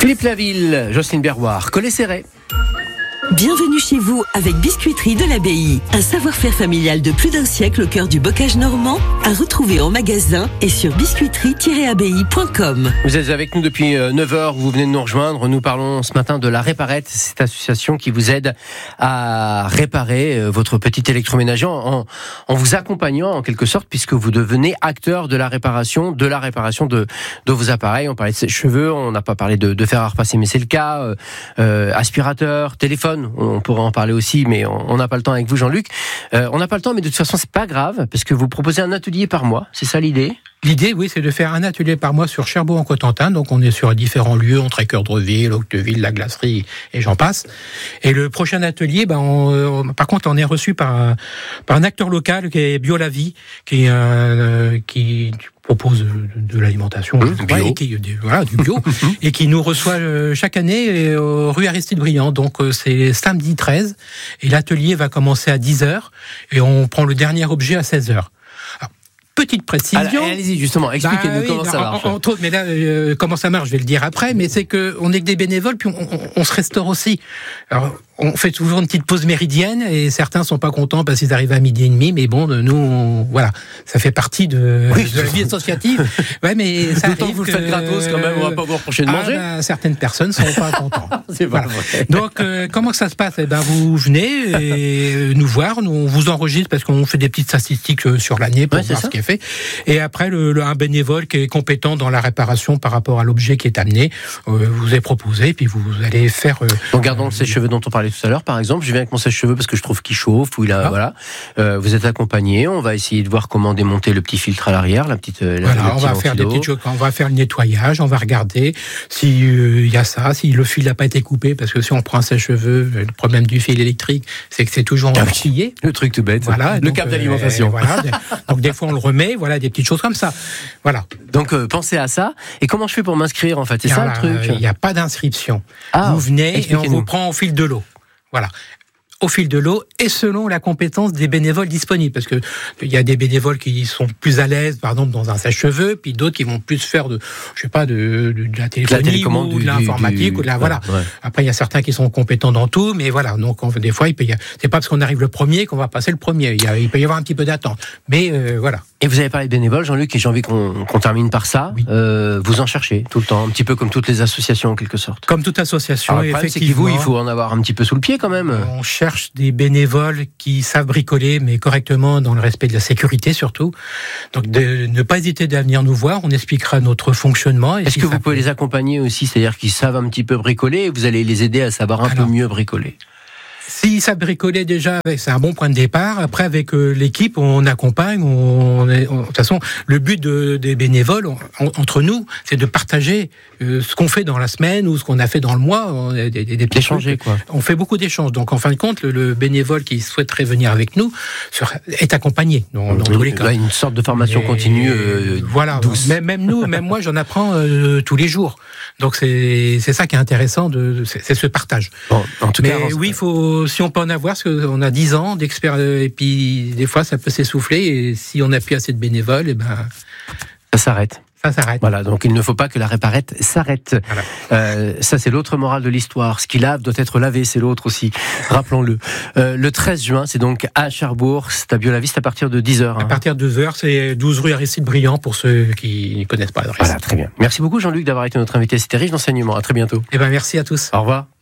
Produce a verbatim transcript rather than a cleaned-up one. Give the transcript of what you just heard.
Philippe Laville, Jocelyne Berroir, Collet Serré. Bienvenue chez vous avec Biscuiterie de l'Abbaye. Un savoir-faire familial de plus d'un siècle au cœur du bocage normand, à retrouver en magasin et sur biscuiterie tiret abbaye point com. Vous êtes avec nous depuis neuf heures, vous venez de nous rejoindre. Nous parlons ce matin de la Réparette, cette association qui vous aide à réparer votre petit électroménager en, en vous accompagnant en quelque sorte, puisque vous devenez acteur de la réparation, de la réparation de, de vos appareils. On parlait de cheveux, on n'a pas parlé de, de fer à repasser, mais c'est le cas. Euh, euh, aspirateur, téléphone. On pourra en parler aussi, mais on n'a pas le temps avec vous, Jean-Luc. Euh, on n'a pas le temps, mais de toute façon, c'est pas grave, parce que vous proposez un atelier par mois. C'est ça l'idée ? L'idée, oui, c'est de faire un atelier par mois sur Cherbourg-en-Cotentin. Donc, on est sur différents lieux, entre Équeurdreville, Octeville, la Glacerie, et j'en passe. Et le prochain atelier, ben, on, on, par contre, on est reçu par un, par un acteur local qui est Bio La Vie, qui est un, qui propose de, de l'alimentation, mmh, bio. Ouais, et qui, voilà, du bio, et qui nous reçoit chaque année euh, rue Aristide Briand. Donc, euh, c'est samedi treize, et l'atelier va commencer à dix heures, et on prend le dernier objet à seize heures. Alors, petite précision. Alors, allez-y, justement, expliquez-nous bah, oui, comment ça marche. Entre autres, mais là, euh, comment ça marche, je vais le dire après, mais c'est qu'on est que des bénévoles, puis on, on, on se restaure aussi. Alors, on fait toujours une petite pause méridienne, et certains sont pas contents parce qu'ils arrivent à midi et demi, mais bon, nous, on, voilà, ça fait partie de, oui, de la vie associative. Ouais, mais ça D'autant que vous le faites gratos quand même, on va pas vous reprocher de manger. Ah, ben, certaines personnes sont pas contentes. C'est voilà. vrai. Donc, euh, comment ça se passe? Eh ben, vous venez et nous voir, nous, on vous enregistre parce qu'on fait des petites statistiques sur l'année pour ouais, voir ce qui est fait. Et après, le, le, un bénévole qui est compétent dans la réparation par rapport à l'objet qui est amené, euh, vous est proposé, puis vous allez faire. Euh, en gardant euh, le sèche-cheveux dont on parlait tout à l'heure, par exemple, je viens avec mon sèche-cheveux parce que je trouve qu'il chauffe, ou il a, ah. voilà. Euh, vous êtes accompagné, on va essayer de voir comment démonter le petit filtre à l'arrière, la petite. La, voilà, on va faire des petites choses, on va faire le nettoyage, on va regarder s'il euh, y a ça, si le fil n'a pas été coupé, parce que si on prend un sèche-cheveux, le problème du fil électrique, c'est que c'est toujours entortillé. Le truc tout bête. Voilà, le donc, câble d'alimentation. Euh, voilà, donc des fois on le remet, voilà, des petites choses comme ça. Voilà. Donc euh, pensez à ça. Et comment je fais pour m'inscrire en fait? C'est ça le truc? Il n'y a pas d'inscription. Ah, vous venez et on vous prend au fil de l'eau. Voilà. Au fil de l'eau et selon la compétence des bénévoles disponibles. Parce que il y a des bénévoles qui sont plus à l'aise, par exemple, dans un sèche-cheveux, puis d'autres qui vont plus faire de, je sais pas, de, de, de la téléphonie la ou de l'informatique, du... ou de la, voilà. Ouais. Après, il y a certains qui sont compétents dans tout, mais voilà. Donc, on, des fois, il peut y a, c'est pas parce qu'on arrive le premier qu'on va passer le premier. Il, y a, il peut y avoir un petit peu d'attente. Mais, euh, voilà. Et vous avez parlé de bénévoles, Jean-Luc, et j'ai envie qu'on, qu'on termine par ça. Oui. Euh, vous en cherchez tout le temps, un petit peu comme toutes les associations, en quelque sorte. Comme toute association, alors, le problème, effectivement. C'est qu'il vous, il faut en avoir un petit peu sous le pied, quand même. On cherche des bénévoles qui savent bricoler, mais correctement, dans le respect de la sécurité, surtout. Donc, de ne pas hésiter à venir nous voir. On expliquera notre fonctionnement. Et Est-ce si que vous peut... pouvez les accompagner aussi, c'est-à-dire qu'ils savent un petit peu bricoler, et vous allez les aider à savoir un alors, peu mieux bricoler? S'ils savent bricoler déjà, c'est un bon point de départ. Après, avec euh, l'équipe, on accompagne. On est, on, de toute façon, le but de, des bénévoles, on, on, entre nous, c'est de partager euh, ce qu'on fait dans la semaine ou ce qu'on a fait dans le mois. On, des, des, des D'échanger, quoi. On fait beaucoup d'échanges. Donc, en fin de compte, le, le bénévole qui souhaiterait venir avec nous sera, est accompagné dans, dans tous les cas. Une sorte de formation Et, continue euh, voilà. douce. Même, même nous, même moi, j'en apprends euh, tous les jours. Donc, c'est, c'est ça qui est intéressant, de, c'est, c'est ce partage. Bon, en tout Mais cas, oui, il faut... Si on peut en avoir, parce qu'on a dix ans d'expérience, et puis des fois ça peut s'essouffler, et si on n'a plus assez de bénévoles, et ben ça s'arrête. Ça s'arrête. Voilà, donc il ne faut pas que la Réparette s'arrête. Voilà. Euh, ça, c'est l'autre morale de l'histoire. Ce qui lave doit être lavé, c'est l'autre aussi. Rappelons-le. Euh, le treize juin, c'est donc à Cherbourg, c'est à Bio La Vie, c'est à partir de dix heures. Hein. À partir de deux heures, c'est douze rue Aristide Briand pour ceux qui ne connaissent pas l'adresse. Voilà, très bien. Merci beaucoup, Jean-Luc, d'avoir été notre invité. C'était riche d'enseignements. À très bientôt. Eh ben, merci à tous. Au revoir.